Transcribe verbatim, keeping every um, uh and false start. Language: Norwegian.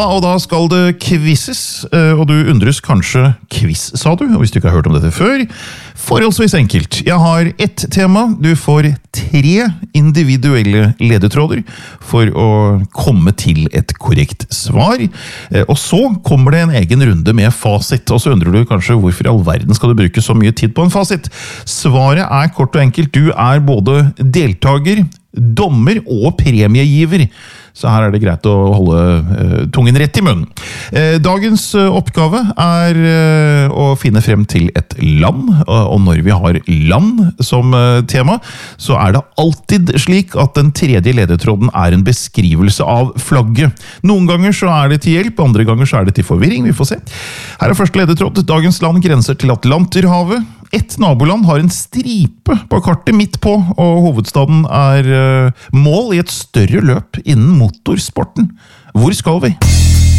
Da og da skal det quizzes, og du undres kanskje quiz, sa du, og hvis du ikke har hørt om dette før, forholdsvis enkelt. Jeg har ett tema, du får tre individuelle ledetråder for å komme til et korrekt svar, og så kommer det en egen runde med fasit, og så undrer du kanskje hvorfor i all verden skal du bruke så mye tid på en fasit. Svaret er kort og enkelt, du er både deltager, dommer og premiegiver. Så her er det greit å holde uh, tungen rett i munnen. Uh, dagens uh, oppgave er uh, å finne frem til et land, uh, og når vi har land som uh, tema, så er det alltid slik at den tredje ledetråden er en beskrivelse av flagget. Noen ganger så er det til hjelp, andre ganger så er det til forvirring, vi får se. Her er første ledetråd. Dagens land grenser til Atlanterhavet. Et naboland har en stripe på kartet midt på, og hovedstaden er uh, mål i et større løp innen motorsporten. Hvor skal vi?